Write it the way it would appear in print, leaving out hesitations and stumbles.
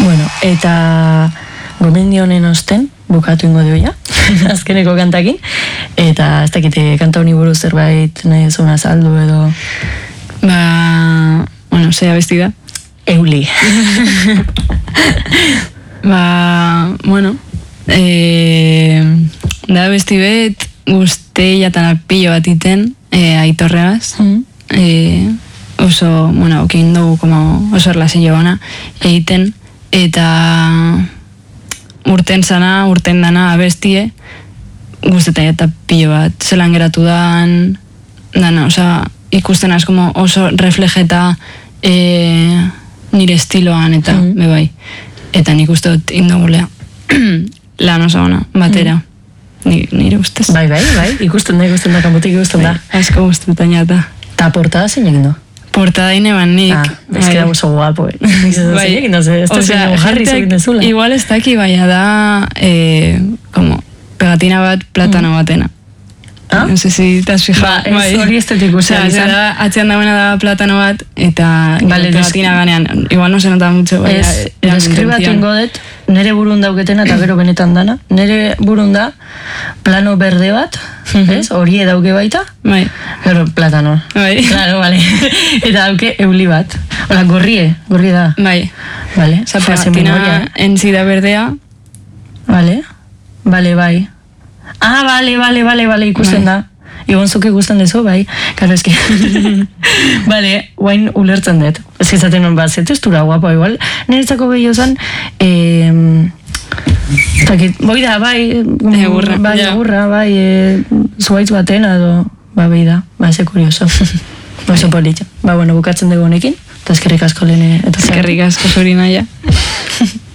Bueno, eta gomendio honen osten, bukatu ingo dioia, azkeneko kantakin, eta ez dakite kanta honi buruz zerbait nahi ezuna saldu edo... Bueno, zea besti da. Euli. Bueno, da besti bet, guzte jatan apillo bat iten, aitorregaz. Oso, bueno, okin dugu como oso erlazio gana egiten, eta urten dana abestie, guztetai eta pilo bat, zelan geratu dan, dana, oza, ikusten az como oso reflejeta nire estiloan eta bebai. Eta nik uste dut indogulea lan oso gana, batera. Nire ustez. Bai, ikusten da, kanpotik ikusten da. Asko guztetan jata. Ta portada zein egin du? Portada ineban nik. Ez que da oso guapo, zein egin da, ez da zein jarri zein dezula. Igual ez daki, baina da, como, pegatina bat, platano batena. No sé si te has fijado. Ez hori estetik usean izan. Atzean dagoena da platano bat, eta pegatina ganean. Igual no se nota mucho, baina... Deskribatu ingo dut, nere burun dauketena eta gero benetan dana. Nere burun da, plano berde bat, hori dauke baita, gero platano. Claro, vale. Eta dauke euli bat. Hola, gorri da. Bai. Vale. Osa, pegatina enzida berdea. Vale. Bai. Ah, vale, ikusten da. Igon zuke ikusten dezu, bai. Karo, eski. Vale, guain ulertzen dut. Ez que zaten non bat, zetestura guapo, igual. Niretzako gehiago zan, boi da, bai, egurra, bai, zuaitz baten, edo, bai da, ze kurioso. Oso politxo. Bueno, bukatzen dugu honekin, eta eskerrik asko lehen. Eskerrik asko zuri naia.